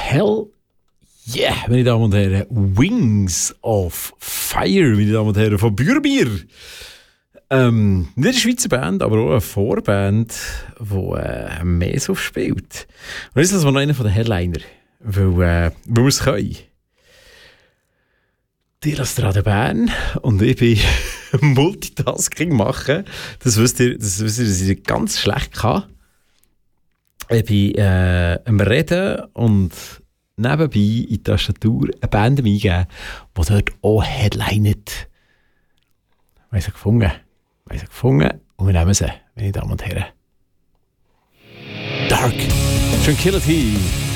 Hell yeah, meine Damen und Herren. Wings of Fire, meine Damen und Herren, von Bürbier. Nicht eine Schweizer Band, aber auch eine Vorband, die Meso spielt. Und jetzt ist das noch einer der Headliner, weil wir es können. Die lasst an der Bern und ich bin Multitasking machen. Das wisst ihr, dass ich ganz schlecht kann. Ich bin am Reden und nebenbei in die Tastatur eine Band eingeben, die dort auch headlinet. Wir haben sie gefunden. Und wir nehmen sie, meine Damen und Herren. Dark Tranquility.